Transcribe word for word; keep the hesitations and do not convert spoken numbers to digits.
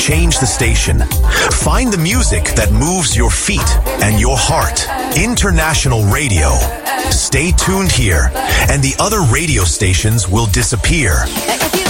change the station. Find the music that moves your feet and your heart. International Radio. Stay tuned here, and the other radio stations will disappear. If you